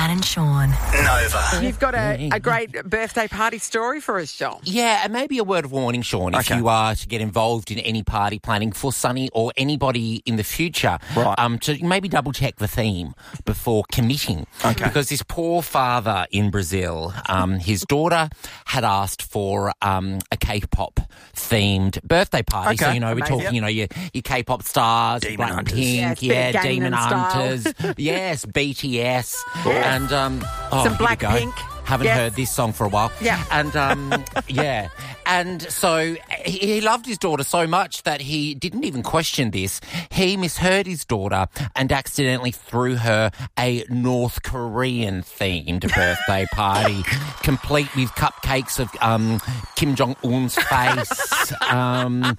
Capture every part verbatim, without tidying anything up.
Fran and Sean. Nova. You've got a, a great birthday party story for us, Sean. Yeah, and maybe a word of warning, Sean, if Okay. you are to get involved in any party planning for Sonny or anybody in the future, Right. um, to maybe double-check the theme before committing. Okay. Because this poor father in Brazil, um, his daughter had asked for um, a K-pop-themed birthday party. So, Okay, you know, we're amazing. talking, you know, your, your K-pop stars, Demon Hunters. Blackpink, Yeah, it's yeah, bit Demon Gangnam Style. Hunters, yes, B T S, and um, oh, Some here we go. Blackpink. Haven't Yes. heard this song for a while. Yeah. And, um, yeah. And so he, he loved his daughter so much that he didn't even question this. He misheard his daughter and accidentally threw her a North Korean-themed birthday party, complete with cupcakes of um, Kim Jong-un's face, um,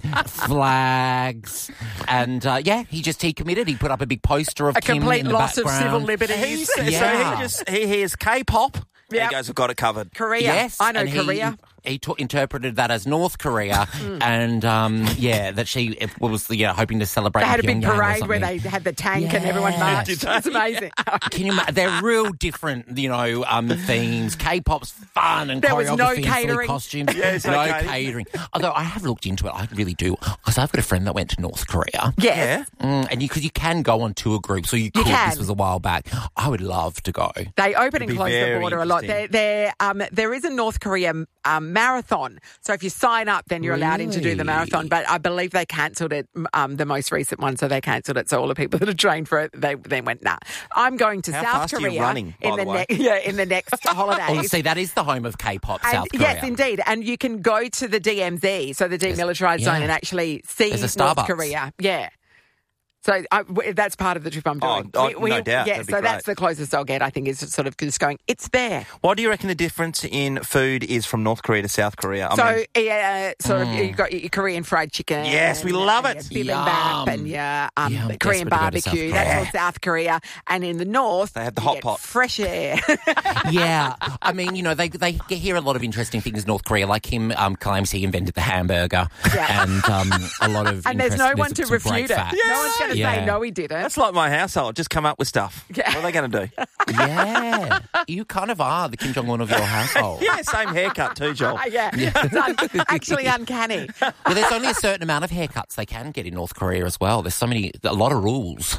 flags, and, uh, yeah, he just, he committed. He put up a big poster of A Kim complete in the loss of background. civil liberties. So Yeah. he just he hears K-pop. Yep. He goes, I've got it covered. Korea. Yes, I know and he- Korea. He took, interpreted that as North Korea, and um, yeah, that she was you know, hoping to celebrate. They had a big Pyongyang or parade where something. they had the tank and everyone Yeah. marched. Did they? It's amazing. Can you? ima- They're real different, you know, um, themes. K-pop's fun and There was choreography no and silly catering. costumes. Yeah, it's no okay. catering. Although I have looked into it, I really do, because I've got a friend that went to North Korea. Yes. Yeah. Mm, and you, cause you can go on tour groups, so you could. can. This was a while back. I would love to go. They open and be close the very border a lot. There, interesting. there, um, there is a North Korea um, marathon. So if you sign up, then you're allowed in to do the Really? marathon. But I believe they cancelled it, um, the most recent one. So they cancelled it. So all the people that are trained for it, they then went, nah. I'm going to How South fast are you Korea running, by in the the, way? ne- yeah, in the next Oh, holidays. see, that is the home of K-pop, And South Korea. yes, indeed. And you can go to the D M Z, so the demilitarized yeah. zone, and actually see There's a North Starbucks. Korea. Yeah. So I, w- that's part of the trip I'm Oh, doing. oh, no doubt. Yeah, That'd be so great. that's the closest I'll get, I think, is sort of just going, it's there. What do you reckon the difference in food is from North Korea to South Korea? I So, mean, uh, sort of, you've got your Korean fried chicken. Yes, we and, love and it. Your bibimbap Yum. and your um, Yeah, I'm Korean desperate to go to South barbecue. Korea. That's all South Korea. And in the north, They have the you hot get pot. fresh air. Yeah, I mean, you know, they they hear a lot of interesting things in North Korea, like him um, claims he invented the hamburger, Yeah. and um, a lot of and there's no interest- one to some great refute it. facts. No one's going to Yeah. say, no, he didn't. that's like my household. Just come up with stuff. Yeah. What are they going to do? Yeah, you kind of are the Kim Jong Un of your household. Yeah, same haircut too, Joel. Ah, yeah, it's un- actually uncanny. Well, there's only a certain amount of haircuts they can get in North Korea as well. There's so many, a lot of rules.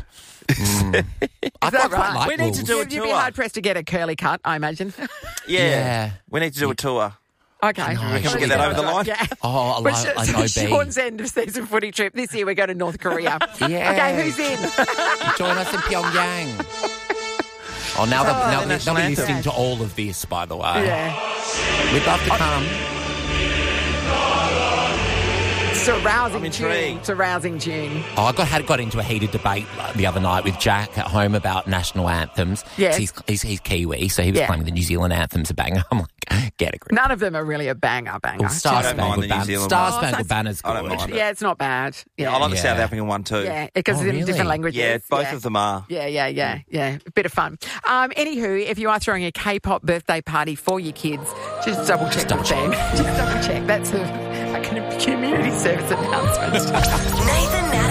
Mm. I that quite, quite right? like We need to rules. do a You'd, you'd be tour. hard pressed to get a curly cut, I imagine. Yeah. Yeah. We need to do a tour. Okay. know, Can we Should get that over the line? Yeah. Oh, I But love sh- an so O B. Sean's end of season footy trip. This year we're going to North Korea. Yeah. Okay, who's in? Join us in Pyongyang. Oh, now they'll, Oh, now the they'll national be anthem. listening to all of this, by the way. Yeah. We'd love to come. It's a rousing I'm tune. intrigued. It's a rousing tune. Oh, I got had got into a heated debate like, the other night with Jack at home about national anthems. Yes. He's, he's, he's Kiwi, so he was Yeah. playing the New Zealand anthems a banger. I'm like, get a grip. None of them are really a banger, banger. Well, Star I don't mind Spangled the New Banner. Zealand Star one. Spangled Banner's I don't good. mind it. Yeah, it's not bad. Yeah, I like the Yeah. South African one too. yeah, because Oh, it's in different really? languages. Yeah, both yeah. of them are. Yeah, yeah, yeah, yeah. A bit of fun. Um, anywho, if you are throwing a K-pop birthday party for your kids, just double check double with them. Just double check. That's a, a community service announcement. Nathan